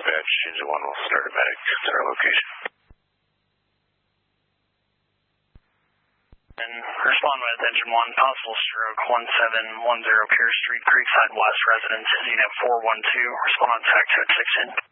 dispatch, engine 1 will start a medic to our location. And respond with engine 1, possible stroke 1710 Pierce Street, Creekside West, residence, Zenit 412, respond taxi at 6 in.